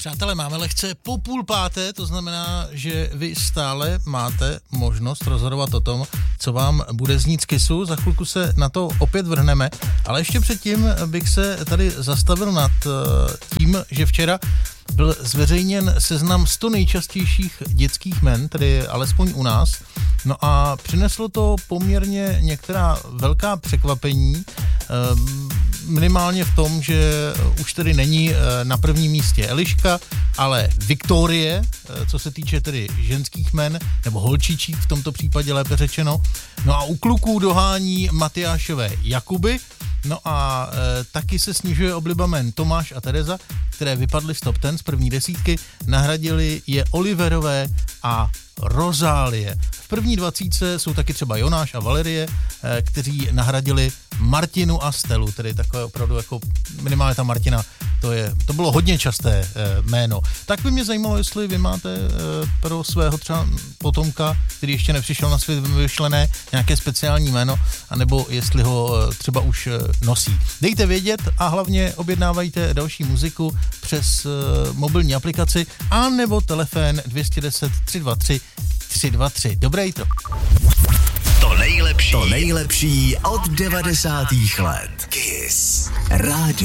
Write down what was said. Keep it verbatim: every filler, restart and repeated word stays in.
Přátelé, máme lehce po půl páté, to znamená, že vy stále máte možnost rozhodovat o tom, co vám bude znít z Kissu. Za chvilku se na to opět vrhneme, ale ještě předtím bych se tady zastavil nad tím, že včera byl zveřejněn seznam sto nejčastějších dětských jmen, tedy alespoň u nás. No a přineslo to poměrně některá velká překvapení, minimálně v tom, že už tedy není na prvním místě Eliška, ale Viktorie, co se týče tedy ženských jmen, nebo holčičích v tomto případě lépe řečeno. No a u kluků dohání Matyášové Jakuby, no a e, taky se snižuje obliba jmen Tomáš a Tereza, které vypadly z top deset z první desítky, nahradili je Oliverové a Rozálie. V první dvacítce jsou taky třeba Jonáš a Valerie, e, kteří nahradili Martinu a Stelu, tedy takové opravdu jako minimálně ta Martina, to, je, to bylo hodně časté e, jméno. Tak by mě zajímalo, jestli vy máte e, pro svého třeba potomka, který ještě nepřišel na svět vyšlené, nějaké speciální jméno, anebo jestli ho e, třeba už e, nosí. Dejte vědět a hlavně objednávajte další muziku přes e, mobilní aplikaci a nebo telefon dvě stě deset tři dva tři tři dva tři. Dobré jitro. To nejlepší, to nejlepší od devadesátých let. Kiss Rádio.